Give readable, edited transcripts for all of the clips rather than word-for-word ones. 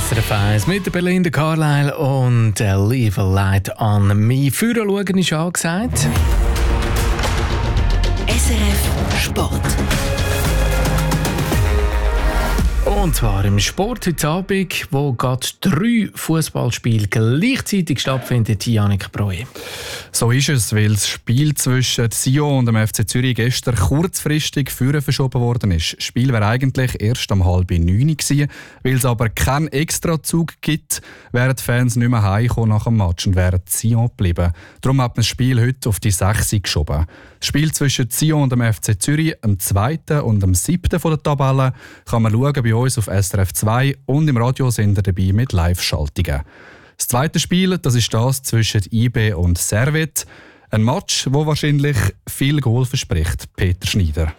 SRF 1 mit der Belinda Carlisle und Leave a Light on Me. Führen schauen ist angesagt. SRF Sport. Und zwar im Sport heute Abend, wo gerade 3 Fußballspiele gleichzeitig stattfinden. Yannick Breuer. So ist es, weil das Spiel zwischen Sion und dem FC Zürich gestern kurzfristig verschoben worden ist. Das Spiel wäre eigentlich erst um 8:30 gewesen. Weil es aber keinen Extrazug gibt, wären die Fans nicht mehr heimgekommen nach dem Match und wären Sion geblieben. Darum hat man das Spiel heute auf die 6 geschoben. Das Spiel zwischen Sion und dem FC Zürich, am 2. und am 7. von der Tabelle, kann man schauen bei uns auf SRF 2 und im Radio sind wir dabei mit Live-Schaltungen. Das zweite Spiel, das ist das zwischen IB und Servette. Ein Match, wo wahrscheinlich viel Goal verspricht. Peter Schneider.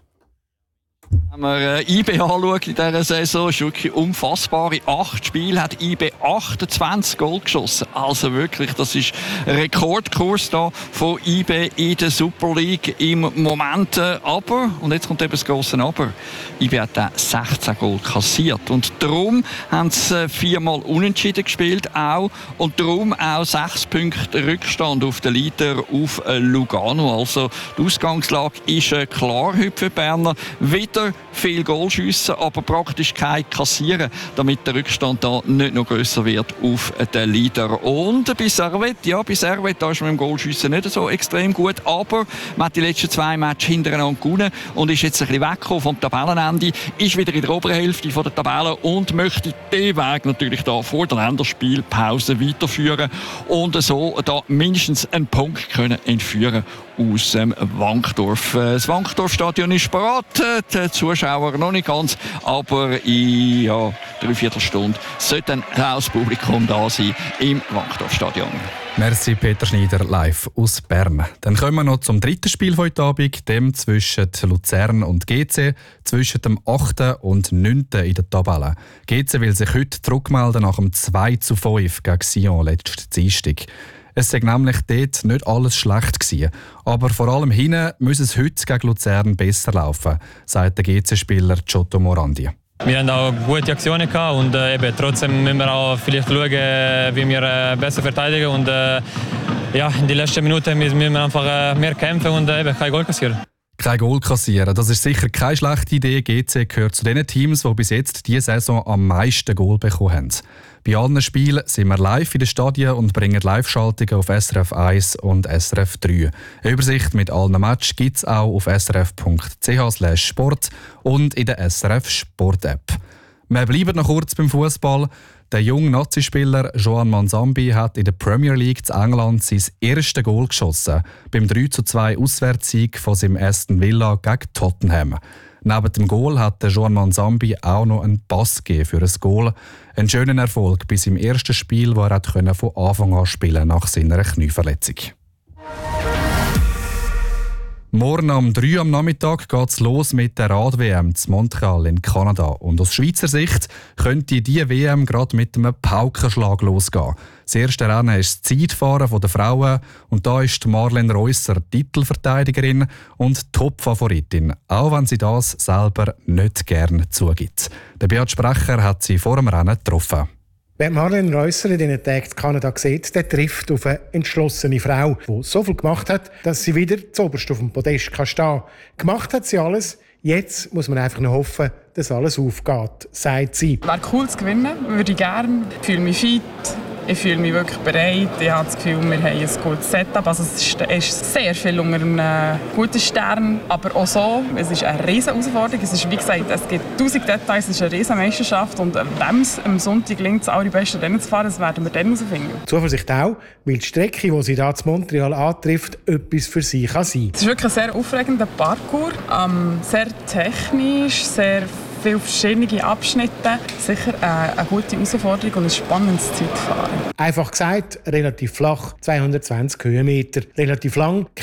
Wenn man IB anschaut in dieser Saison, ist wirklich unfassbar. In 8 Spielen hat IB 28 Goal geschossen. Also wirklich, das ist ein Rekordkurs da von IB in der Super League im Moment. Aber, und jetzt kommt eben das grosse Aber, IB hat auch 16 Goal kassiert. Und darum haben sie 4-mal unentschieden gespielt. Und darum auch 6 Punkte Rückstand auf den Leader auf Lugano. Also die Ausgangslage ist klar heute für Berner. Wieder viel Goal schiessen, aber praktisch kein kassieren, damit der Rückstand da nicht noch grösser wird auf den Leader. Und bei Servette, da ist man im Goalschiessen nicht so extrem gut, aber man hat die letzten 2 Matches hintereinander gewonnen und ist jetzt ein bisschen weggekommen vom Tabellenende, ist wieder in der oberen Hälfte der Tabelle und möchte den Weg natürlich da vor der Länderspielpause weiterführen und so da mindestens einen Punkt können entführen aus dem Wankdorf. Das Wankdorf-Stadion ist bereit, die Zuschauer noch nicht ganz, aber in 3/4 Stunde sollte dann das Publikum da sein im Wankdorf-Stadion. Merci Peter Schneider live aus Bern. Dann kommen wir noch zum dritten Spiel von heute Abend, dem zwischen Luzern und GC, zwischen dem 8. und 9. in der Tabelle. GC will sich heute zurückmelden nach dem 2:5 gegen Sion letzten Dienstag. Es sei nämlich dort nicht alles schlecht gewesen. Aber vor allem hinten muss es heute gegen Luzern besser laufen, sagt der GC-Spieler Giotto Morandi. Wir haben auch gute Aktionen gehabt und trotzdem müssen wir auch vielleicht schauen, wie wir besser verteidigen. Und in den letzten Minuten müssen wir einfach mehr kämpfen und kein Goal kassieren. Kein Goal kassieren, das ist sicher keine schlechte Idee. GC gehört zu den Teams, die bis jetzt diese Saison am meisten Goal bekommen haben. Bei allen Spielen sind wir live in den Stadien und bringen Live-Schaltungen auf SRF 1 und SRF 3. Eine Übersicht mit allen Matches gibt es auch auf srf.ch/sport und in der SRF Sport-App. Wir bleiben noch kurz beim Fußball. Der junge Nazi-Spieler Joan Manzambi hat in der Premier League in England sein erstes Goal geschossen, beim 3:2 Auswärtssieg von seinem Aston Villa gegen Tottenham. Neben dem Goal hat Joan Manzambi auch noch einen Pass gegeben für ein Goal. Ein schöner Erfolg bei seinem ersten Spiel, wo er von Anfang an spielen nach seiner Knieverletzung. Morgen um 3 am Nachmittag geht es los mit der Rad-WM in Montreal in Kanada. Und aus Schweizer Sicht könnte diese WM gerade mit einem Paukenschlag losgehen. Das erste Rennen ist das Zeitfahren der Frauen und da ist Marlene Reusser Titelverteidigerin und Top-Favoritin, auch wenn sie das selber nicht gerne zugibt. Der Beat Sprecher hat sie vor dem Rennen getroffen. Wer Marlene Reusser in diesen Tagen in Kanada sieht, der trifft auf eine entschlossene Frau, die so viel gemacht hat, dass sie wieder zuoberst auf dem Podest stehen kann. Gemacht hat sie alles. Jetzt muss man einfach noch hoffen, dass alles aufgeht, sagt sie. Wäre cool zu gewinnen, würde ich gerne. Ich fühle mich fit, ich fühle mich wirklich bereit. Ich habe das Gefühl, wir haben ein gutes Setup. Also es ist sehr viel unter einem guten Stern. Aber auch so, es ist eine riesige Herausforderung. Es ist, wie gesagt, es gibt 1000 Details, es ist eine riesige Meisterschaft. Und wenn es am Sonntag gelingt, das allerbesten Rennen zu fahren, das werden wir dann herausfinden. Zuversicht auch, weil die Strecke, die sie hier in Montreal antrifft, etwas für sie kann sein. Es ist wirklich ein sehr aufregender Parcours. Sehr technisch, sehr viele verschiedene Abschnitte. Sicher eine gute Herausforderung und ein spannendes Zeitfahren. Einfach gesagt, relativ flach, 220 Höhenmeter. Relativ lang, knapp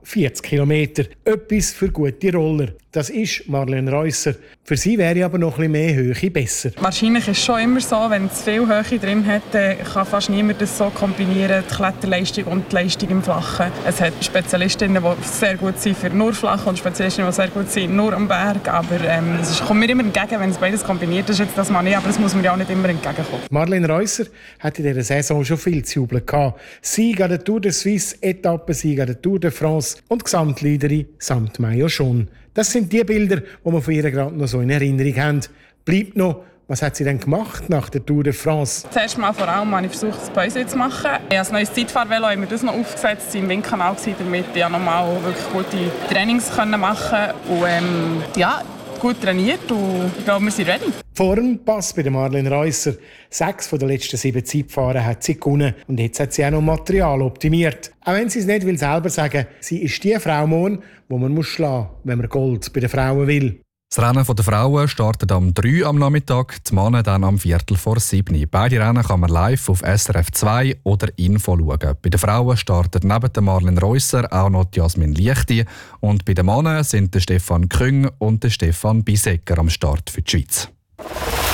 40 Kilometer. Etwas für gute Roller. Das ist Marlene Reusser. Für sie wäre aber noch ein bisschen mehr Höhe besser. Wahrscheinlich ist es schon immer so, wenn es viel Höhe drin hat, kann fast niemand das so kombinieren, die Kletterleistung und die Leistung im Flachen. Es hat Spezialistinnen, die sehr gut sind für nur Flachen und Spezialistinnen, die sehr gut sind nur am Berg. Aber es kommt mir immer entgegen, wenn es beides kombiniert ist. Jetzt das mal nicht, aber das muss mir ja auch nicht immer entgegenkommen. Marlene Reusser hat in dieser Saison schon viel zu jubeln gehabt. Sieg an der Tour de Suisse, Etappensieg an der Tour de France und Gesamtleaderin samt Maillot jaune. Das sind die Bilder, die wir von ihr gerade noch so in Erinnerung haben. Bleibt noch, was hat sie denn gemacht nach der Tour de France? Zuerst mal vor allem habe ich versucht, das Päuschen zu machen. Ich habe ein neues Zeitfahrvelo, habe mir das noch aufgesetzt, ich war im Windkanal, damit ich nochmal wirklich gute Trainings machen konnte. Und gut trainiert und ich glaube, wir sind ready. Form passt bei Marlene Reusser. 6 von den letzten 7 Zeitfahren hat sie gewonnen und jetzt hat sie auch noch Material optimiert. Auch wenn sie es nicht selber sagen will, sie ist die Frau morgen, die man schlagen muss, wenn man Gold bei den Frauen will. Das Rennen der Frauen startet am 3 am Nachmittag, die Männer dann am 6:15. Beide Rennen kann man live auf SRF 2 oder Info schauen. Bei den Frauen startet neben der Marlene Reusser auch noch Jasmin Liechti und bei den Männern sind der Stefan Küng und der Stefan Bisecker am Start für die Schweiz.